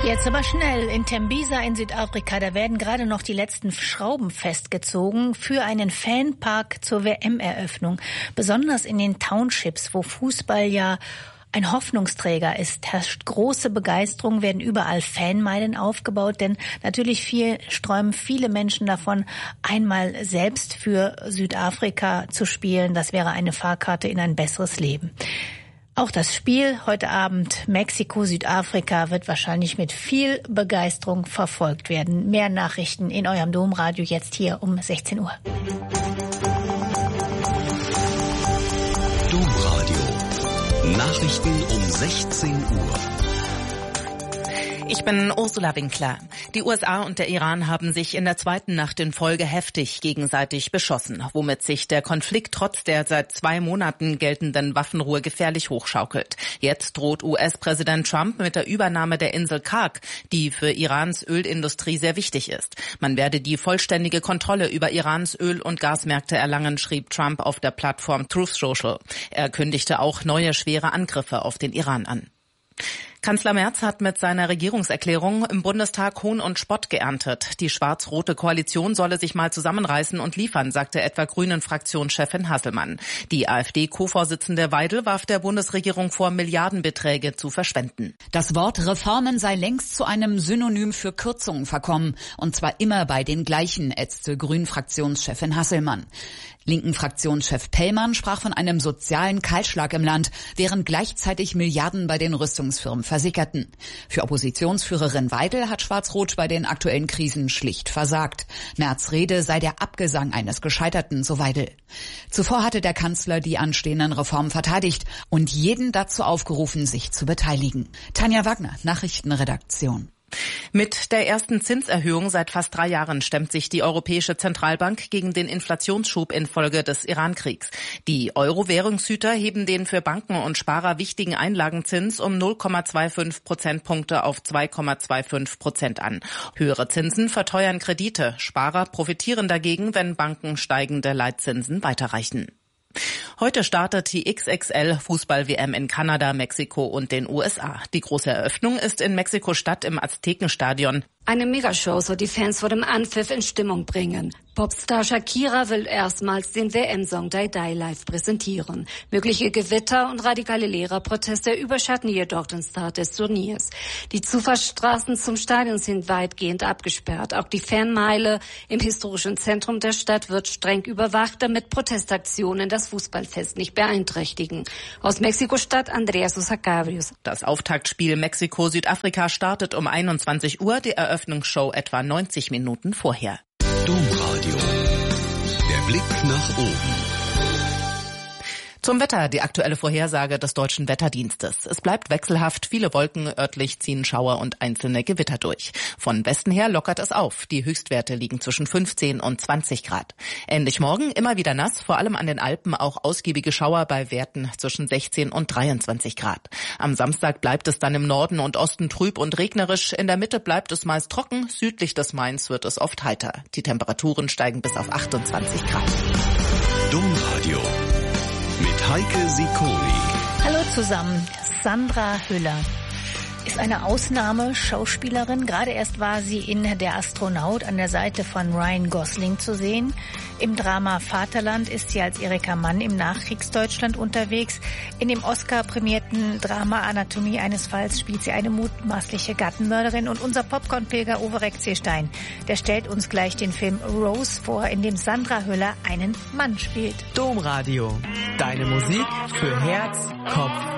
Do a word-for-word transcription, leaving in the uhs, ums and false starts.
Jetzt aber schnell. In Tembisa in Südafrika, da werden gerade noch die letzten Schrauben festgezogen für einen Fanpark zur W M-Eröffnung. Besonders in den Townships, wo Fußball ja ein Hoffnungsträger ist, herrscht große Begeisterung, werden überall Fanmeilen aufgebaut, denn natürlich viel, träumen viele Menschen davon, einmal selbst für Südafrika zu spielen. Das wäre eine Fahrkarte in ein besseres Leben. Auch das Spiel heute Abend Mexiko-Südafrika wird wahrscheinlich mit viel Begeisterung verfolgt werden. Mehr Nachrichten in eurem Domradio jetzt hier um sechzehn Uhr. Domradio. Nachrichten um sechzehn Uhr. Ich bin Ursula Winkler. Die U S A und der Iran haben sich in der zweiten Nacht in Folge heftig gegenseitig beschossen, womit sich der Konflikt trotz der seit zwei Monaten geltenden Waffenruhe gefährlich hochschaukelt. Jetzt droht U S-Präsident Trump mit der Übernahme der Insel Karg, die für Irans Ölindustrie sehr wichtig ist. Man werde die vollständige Kontrolle über Irans Öl- und Gasmärkte erlangen, schrieb Trump auf der Plattform Truth Social. Er kündigte auch neue schwere Angriffe auf den Iran an. Kanzler Merz hat mit seiner Regierungserklärung im Bundestag Hohn und Spott geerntet. Die schwarz-rote Koalition solle sich mal zusammenreißen und liefern, sagte etwa Grünen-Fraktionschefin Hasselmann. Die AfD-Co-Vorsitzende Weidel warf der Bundesregierung vor, Milliardenbeträge zu verschwenden. Das Wort Reformen sei längst zu einem Synonym für Kürzungen verkommen. Und zwar immer bei den gleichen, ätzte Grünen-Fraktionschefin Hasselmann. Linken-Fraktionschef Pellmann sprach von einem sozialen Kahlschlag im Land, während gleichzeitig Milliarden bei den Rüstungsfirmen versickerten. Für Oppositionsführerin Weidel hat Schwarz-Rot bei den aktuellen Krisen schlicht versagt. Merz' Rede sei der Abgesang eines Gescheiterten, so Weidel. Zuvor hatte der Kanzler die anstehenden Reformen verteidigt und jeden dazu aufgerufen, sich zu beteiligen. Tanja Wagner, Nachrichtenredaktion. Mit der ersten Zinserhöhung seit fast drei Jahren stemmt sich die Europäische Zentralbank gegen den Inflationsschub infolge des Iran-Kriegs. Die Euro-Währungshüter heben den für Banken und Sparer wichtigen Einlagenzins um null Komma fünfundzwanzig Prozentpunkte auf zwei Komma fünfundzwanzig Prozent an. Höhere Zinsen verteuern Kredite. Sparer profitieren dagegen, wenn Banken steigende Leitzinsen weiterreichen. Heute startet die X X L-Fußball-W M in Kanada, Mexiko und den U S A. Die große Eröffnung ist in Mexiko-Stadt im Aztekenstadion. Eine Megashow soll die Fans vor dem Anpfiff in Stimmung bringen. Popstar Shakira will erstmals den W M-Song Die Die live präsentieren. Mögliche Gewitter und radikale Lehrerproteste überschatten jedoch den Start des Turniers. Die Zufahrtsstraßen zum Stadion sind weitgehend abgesperrt. Auch die Fanmeile im historischen Zentrum der Stadt wird streng überwacht, damit Protestaktionen das Fußballfest nicht beeinträchtigen. Aus Mexiko-Stadt Andreas Usacabrius. Das Auftaktspiel Mexiko-Südafrika startet um einundzwanzig Uhr. Die Eröffnungsshow etwa neunzig Minuten vorher. Domradio. Der Blick nach oben. Zum Wetter, die aktuelle Vorhersage des Deutschen Wetterdienstes. Es bleibt wechselhaft, viele Wolken, örtlich ziehen Schauer und einzelne Gewitter durch. Von Westen her lockert es auf. Die Höchstwerte liegen zwischen fünfzehn und zwanzig Grad. Ähnlich morgen, immer wieder nass, vor allem an den Alpen auch ausgiebige Schauer bei Werten zwischen sechzehn und dreiundzwanzig Grad. Am Samstag bleibt es dann im Norden und Osten trüb und regnerisch. In der Mitte bleibt es meist trocken, südlich des Mains wird es oft heiter. Die Temperaturen steigen bis auf achtundzwanzig Grad. Domradio. Mit Heike Sikori. Hallo zusammen. Sandra Hüller ist eine Ausnahmeschauspielerin. Gerade erst war sie in Der Astronaut an der Seite von Ryan Gosling zu sehen. Im Drama Vaterland ist sie als Erika Mann im Nachkriegsdeutschland unterwegs. In dem Oscar-prämierten Drama Anatomie eines Falls spielt sie eine mutmaßliche Gattenmörderin. Und unser Popcorn-Pilger Uwe Reckzierstein, der stellt uns gleich den Film Rose vor, in dem Sandra Hüller einen Mann spielt. Domradio. Deine Musik für Herz, Kopf